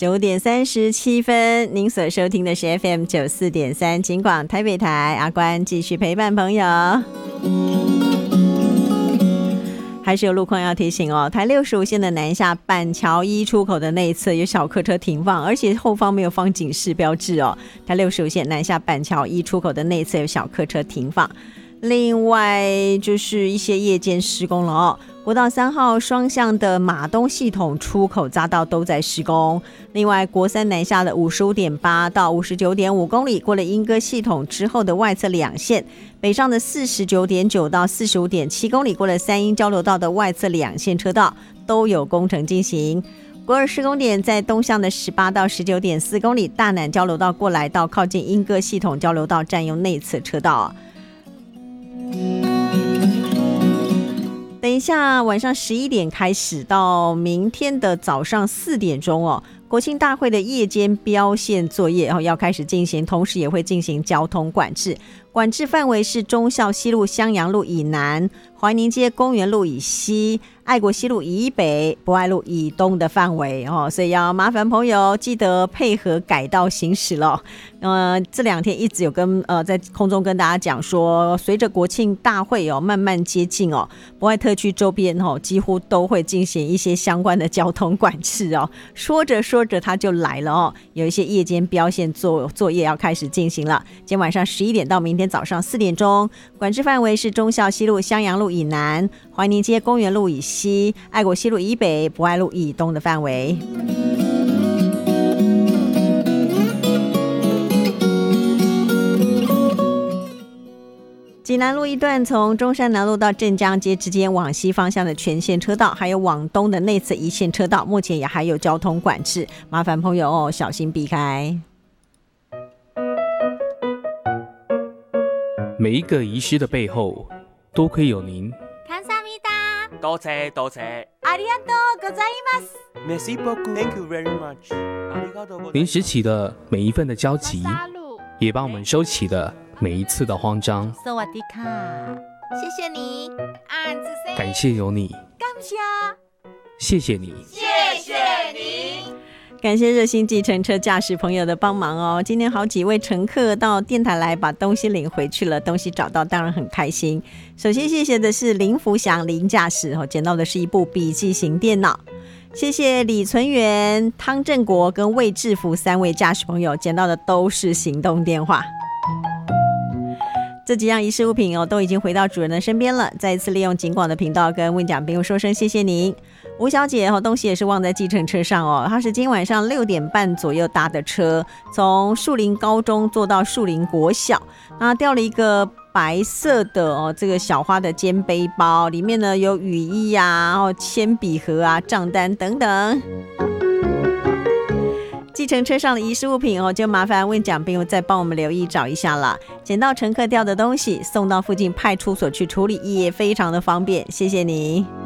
9:37，您所收听的是 FM 94.3警广台北台，阿关继续陪伴朋友。还是有路况要提醒哦，台65线的南下板桥一出口的那一侧有小客车停放，而且后方没有放警示标志哦。台65线南下板桥一出口的那一侧有小客车停放。另外就是一些夜间施工了哦，国道3号双向的马东系统出口匝道都在施工。另外国三南下的 55.8 到 59.5 公里过了莺歌系统之后的外侧两线，北上的 49.9 到 45.7 公里过了三鶯交流道的外侧两线车道都有工程进行。国二施工点在东向的18到 19.4 公里大南交流道过来到靠近莺歌系统交流道占用内侧车道。等一下晚上11点开始到明天的早上4点钟哦，国庆大会的夜间标线作业要开始进行，同时也会进行交通管制，管制范围是忠孝西路襄阳路以南、怀宁街公园路以西、爱国西路以北、博爱路以东的范围哦，所以要麻烦朋友记得配合改道行驶了。这2天一直有在空中跟大家讲说，随着国庆大会慢慢接近哦，博爱特区周边几乎都会进行一些相关的交通管制哦。说着说着它就来了哦，有一些夜间标线作业要开始进行了。今天晚上11点到明天早上4点钟，管制范围是忠孝西路襄阳路以南、怀宁街公园路以西、爱国西路以北、博爱路以东的范围。济南路一段从中山南路到镇江街之间往西方向的全线车道，还有往东的内侧一线车道，目前也还有交通管制，麻烦朋友小心避开。 每一个遗失的背后多亏有您。 多谢多谢。 ありがとうございます。 Merci beaucoup. Thank you very much. 您拾起的每一份的焦急，也帮我们收起的每一次的慌张。 萨瓦迪卡，谢谢你。 感谢有你， 感谢， 谢谢你， 谢谢你。 感谢热心计程车驾驶朋友的帮忙哦。今天好几位乘客到电台来把东西领回去了，东西找到当然很开心。首先谢谢的是林福祥林驾驶捡到的是一部笔记型电脑。谢谢李存元、汤正国跟魏志福3位驾驶朋友，捡到的都是行动电话。这几样遗失物品都已经回到主人的身边了。再一次利用警广的频道跟温奖朋友说声谢谢您。吴小姐东西也是忘在计程车上哦，她是今晚上6点半左右搭的车，从树林高中坐到树林国小，那掉了一个白色的这个小花的肩背包，里面呢有雨衣啊、铅笔盒啊、账单等等。计程车上的遗失物品就麻烦问奖朋友再帮我们留意找一下了。捡到乘客掉的东西，送到附近派出所去处理也非常的方便，谢谢你。